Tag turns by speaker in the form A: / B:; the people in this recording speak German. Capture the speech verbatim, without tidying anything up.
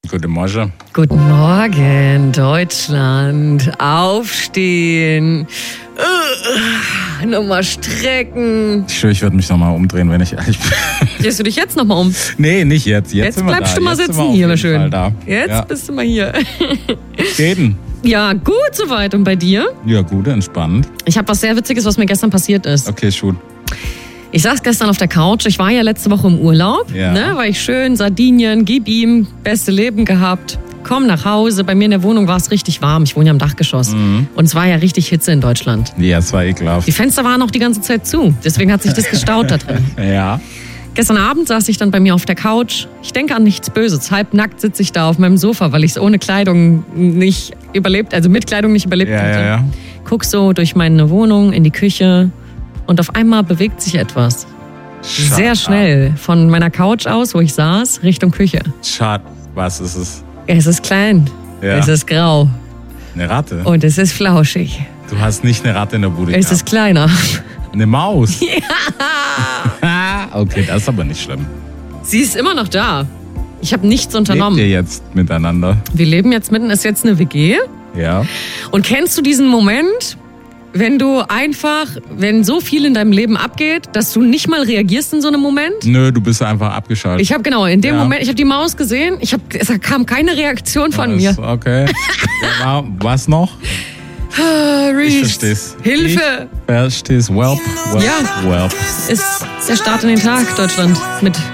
A: Guten Morgen.
B: Guten Morgen, Deutschland. Aufstehen. Uh, nochmal strecken.
A: Ich schwöre, ich würde mich nochmal umdrehen, wenn ich ehrlich bin.
B: Drehst du dich jetzt nochmal um?
A: Nee, nicht jetzt. Jetzt,
B: jetzt bleibst
A: da.
B: du mal
A: jetzt
B: sitzen hier, schön.
A: Da.
B: Jetzt
A: ja.
B: bist du mal hier.
A: Reden.
B: Ja, gut soweit. Und bei dir?
A: Ja, gut, entspannt.
B: Ich habe was sehr Witziges, was mir gestern passiert ist.
A: Okay, schon.
B: Ich saß gestern auf der Couch. Ich war ja letzte Woche im Urlaub.
A: Ja.
B: Ne, war ich schön, Sardinien, gib ihm, beste Leben gehabt. Komm nach Hause. Bei mir in der Wohnung war es richtig warm. Ich wohne ja im Dachgeschoss. Mhm. Und es war ja richtig Hitze in Deutschland.
A: Ja, es war ekelhaft.
B: Die Fenster waren auch die ganze Zeit zu. Deswegen hat sich das gestaut da drin.
A: Ja.
B: Gestern Abend saß ich dann bei mir auf der Couch. Ich denke an nichts Böses. Halbnackt sitze ich da auf meinem Sofa, weil ich es ohne Kleidung nicht überlebt, also mit Kleidung nicht überlebt
A: ja,
B: hatte.
A: Ja, ja.
B: Guck so durch meine Wohnung in die Küche und auf einmal bewegt sich etwas.
A: Shut
B: Sehr schnell
A: up.
B: von meiner Couch aus, wo ich saß, Richtung Küche.
A: Shut. Was ist es?
B: Es ist klein,
A: Ja.
B: es ist grau
A: Eine Ratte?
B: und es ist flauschig.
A: Du hast nicht eine Ratte in der Bude
B: Es
A: gehabt.
B: ist kleiner.
A: Eine Maus?
B: Ja.
A: Okay, das ist aber nicht schlimm.
B: Sie ist immer noch da. Ich habe nichts unternommen.
A: Lebt ihr jetzt miteinander?
B: Wir leben jetzt mitten, ist jetzt eine W G.
A: Ja.
B: Und kennst du diesen Moment, wenn du einfach, wenn so viel in deinem Leben abgeht, dass du nicht mal reagierst in so einem Moment?
A: Nö, du bist einfach abgeschaltet.
B: Ich habe genau, in dem
A: Ja.
B: Moment, ich habe die Maus gesehen, ich hab, es kam keine Reaktion von
A: Was?
B: mir.
A: Okay. Ja, was noch?
B: Ah,
A: Ich
B: Reese,
A: versteh's.
B: Hilfe!
A: Ich versteh's. Welp, welp,
B: Ja.
A: welp.
B: Ist der Start in den Tag, Deutschland, mit